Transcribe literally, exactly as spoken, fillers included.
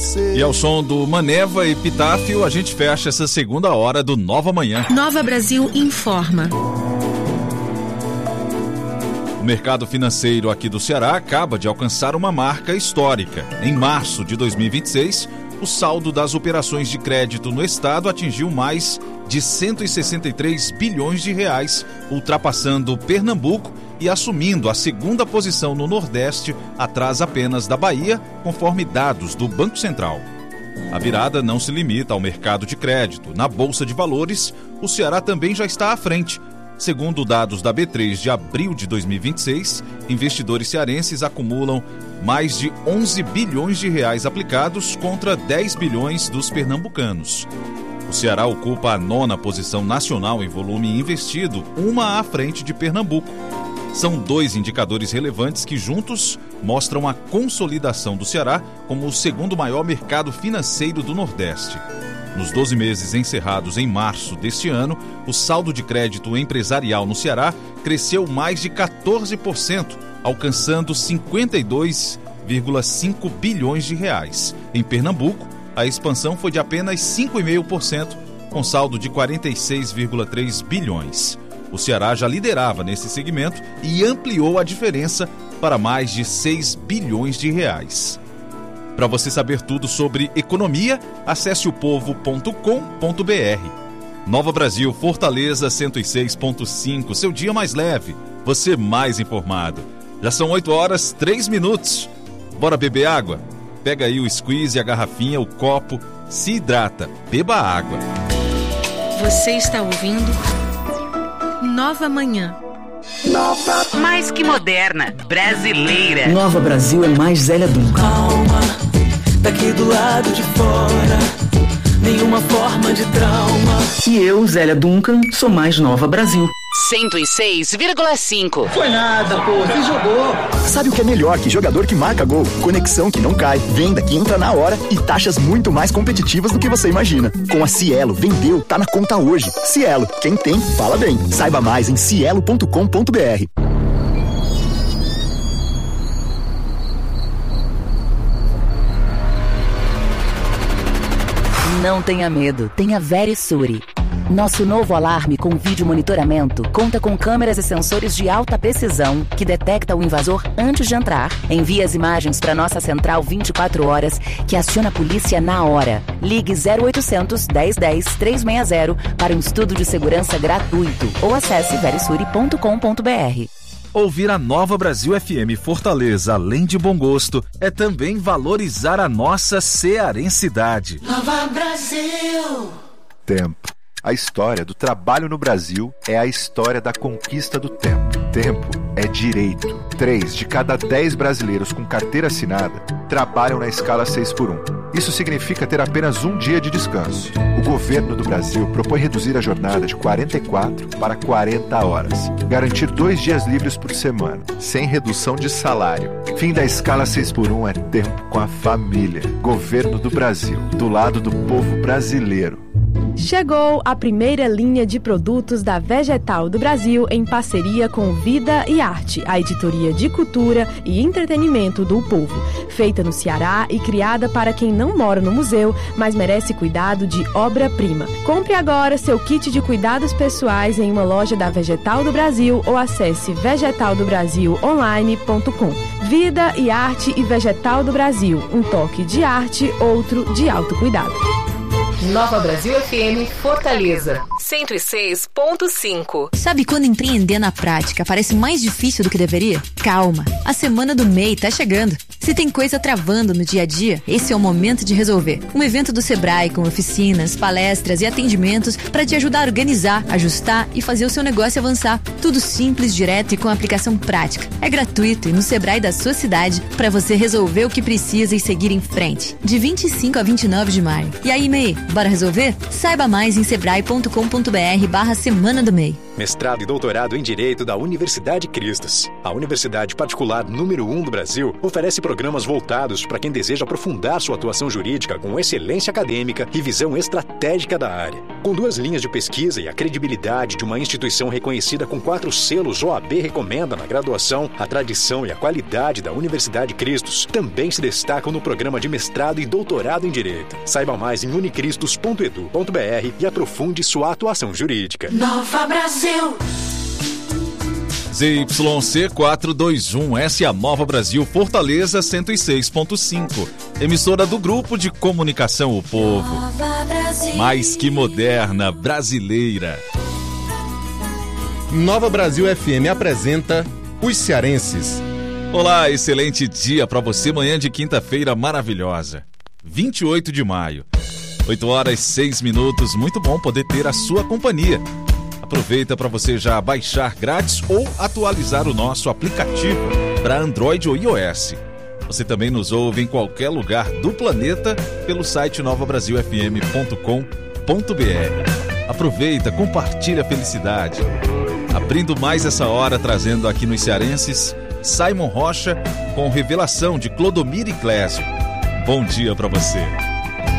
você. E ao som do Maneva e Epitáfio, a gente fecha essa segunda hora do Nova Manhã. Nova Brasil informa. O mercado financeiro aqui do Ceará acaba de alcançar uma marca histórica. Em março de dois mil e vinte e seis, o saldo das operações de crédito no estado atingiu mais de cento e sessenta e três bilhões de reais, ultrapassando Pernambuco e assumindo a segunda posição no Nordeste, atrás apenas da Bahia, conforme dados do Banco Central. A virada não se limita ao mercado de crédito. Na Bolsa de Valores, o Ceará também já está à frente. Segundo dados da B três de abril de dois mil e vinte e seis, investidores cearenses acumulam mais de onze bilhões de reais aplicados contra dez bilhões dos pernambucanos. O Ceará ocupa a nona posição nacional em volume investido, uma à frente de Pernambuco. São dois indicadores relevantes que juntos mostram a consolidação do Ceará como o segundo maior mercado financeiro do Nordeste. Nos doze meses encerrados em março deste ano, o saldo de crédito empresarial no Ceará cresceu mais de quatorze por cento, alcançando cinquenta e dois vírgula cinco bilhões de reais. Em Pernambuco, a expansão foi de apenas cinco vírgula cinco por cento, com saldo de quarenta e seis vírgula três bilhões. O Ceará já liderava nesse segmento e ampliou a diferença para mais de seis bilhões de reais. Para você saber tudo sobre economia, acesse o povo ponto com ponto b r. Nova Brasil, Fortaleza cento e seis ponto cinco, seu dia mais leve, você mais informado. Já são oito horas, três minutos. Bora beber água? Pega aí o squeeze, a garrafinha, o copo, se hidrata, beba água. Você está ouvindo Nova Manhã. Nova. Mais que moderna, brasileira. Nova Brasil é mais Zélia Duncan. Calma, daqui do lado de fora, nenhuma forma de trauma. E eu, Zélia Duncan, sou mais Nova Brasil. cento e seis vírgula cinco. Foi nada, pô, você jogou. Sabe o que é melhor que jogador que marca gol? Conexão que não cai, venda que entra na hora e taxas muito mais competitivas do que você imagina. Com a Cielo, vendeu, tá na conta hoje. Cielo, quem tem, fala bem. Saiba mais em cielo ponto com ponto b r. Não tenha medo, tenha Verisure. Nosso novo alarme com vídeo monitoramento conta com câmeras e sensores de alta precisão que detecta o invasor antes de entrar, envia as imagens para nossa central vinte e quatro horas, que aciona a polícia na hora. Ligue zero oitocentos, dez dez, trezentos e sessenta para um estudo de segurança gratuito ou acesse verisure ponto com ponto b r. Ouvir a Nova Brasil F M Fortaleza, além de bom gosto, é também valorizar a nossa cearensidade. Nova Brasil. Tempo. A história do trabalho no Brasil é a história da conquista do tempo. Tempo é direito. Três de cada dez brasileiros com carteira assinada trabalham na escala seis por um. Isso significa ter apenas um dia de descanso. O governo do Brasil propõe reduzir a jornada de quarenta e quatro para quarenta horas. Garantir dois dias livres por semana, sem redução de salário. Fim da escala seis por um é tempo com a família. Governo do Brasil, do lado do povo brasileiro. Chegou a primeira linha de produtos da Vegetal do Brasil em parceria com Vida e Arte, a editoria de cultura e entretenimento do povo. Feita no Ceará e criada para quem não mora no museu, mas merece cuidado de obra-prima. Compre agora seu kit de cuidados pessoais em uma loja da Vegetal do Brasil ou acesse vegetal do brasil online ponto com. Vida e Arte e Vegetal do Brasil, um toque de arte, outro de autocuidado. Nova Brasil F M Fortaleza cento e seis ponto cinco. Sabe quando empreender na prática parece mais difícil do que deveria? Calma, a semana do M E I tá chegando. Se tem coisa travando no dia a dia, esse é o momento de resolver. Um evento do Sebrae com oficinas, palestras e atendimentos para te ajudar a organizar, ajustar e fazer o seu negócio avançar. Tudo simples, direto e com aplicação prática. É gratuito e no Sebrae da sua cidade para você resolver o que precisa e seguir em frente. De vinte e cinco a vinte e nove de maio. E aí, M E I, bora resolver? Saiba mais em sebrae ponto com ponto b r barra Semana do M E I. Mestrado e doutorado em Direito da Universidade Cristos. A universidade particular número um do Brasil oferece programas voltados para quem deseja aprofundar sua atuação jurídica com excelência acadêmica e visão estratégica da área. Com duas linhas de pesquisa e a credibilidade de uma instituição reconhecida com quatro selos O A B recomenda na graduação, a tradição e a qualidade da Universidade Cristos também se destacam no programa de mestrado e doutorado em Direito. Saiba mais em unicristos ponto edu ponto br e aprofunde sua atuação jurídica. Nova Brasil. Z Y C quatrocentos e vinte e um, essa é a Nova Brasil Fortaleza cento e seis ponto cinco. Emissora do Grupo de Comunicação O Povo. Mais que moderna, brasileira. Nova Brasil F M apresenta Os Cearenses. Olá, excelente dia para você, manhã de quinta-feira maravilhosa. vinte e oito de maio. oito horas e seis minutos, muito bom poder ter a sua companhia. Aproveita para você já baixar grátis ou atualizar o nosso aplicativo para Android ou iOS. Você também nos ouve em qualquer lugar do planeta pelo site nova brasil f m ponto com ponto b r. Aproveita, compartilha a felicidade. Abrindo mais essa hora, trazendo aqui nos Cearenses, Simon Rocha com Revelação de Clodomir e Clésio. Bom dia para você.